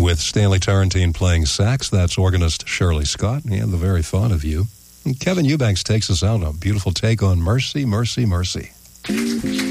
with Stanley Tarantine playing sax. That's organist Shirley Scott. Yeah, the very thought of you. And Kevin Eubanks takes us out on a beautiful take on Mercy, Mercy, Mercy.